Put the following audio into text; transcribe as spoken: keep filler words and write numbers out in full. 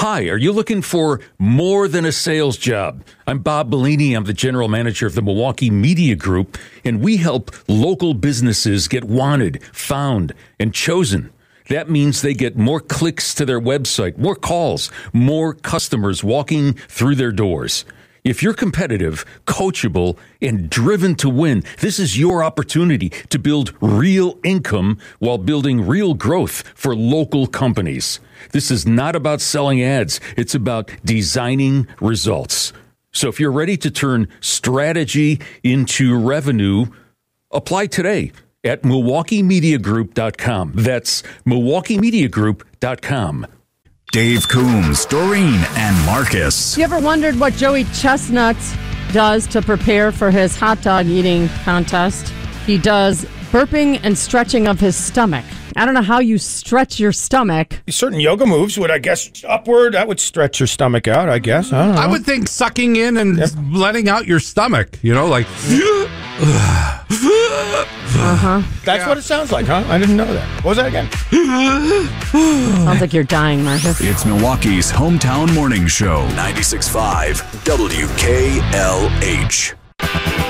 Hi, are you looking for more than a sales job? I'm Bob Bellini. I'm the general manager of the Milwaukee Media Group, and we help local businesses get wanted, found, and chosen. That means they get more clicks to their website, more calls, more customers walking through their doors. If you're competitive, coachable, and driven to win, this is your opportunity to build real income while building real growth for local companies. This is not about selling ads. It's about designing results. So if you're ready to turn strategy into revenue, apply today at Milwaukee Media Group dot com. That's Milwaukee Media Group dot com. Dave Coombs, Doreen, and Marcus. You ever wondered what Joey Chestnut does to prepare for his hot dog eating contest? He does burping and stretching of his stomach. I don't know how you stretch your stomach. Certain yoga moves would, I guess, upward. That would stretch your stomach out, I guess. I don't know. I would think sucking in and yep. letting out your stomach, you know, like... uh-huh. That's yeah. what it sounds like, huh? I didn't know that. What was that again? Sounds like you're dying, Marcus. It's Milwaukee's hometown morning show. ninety-six point five W K L H.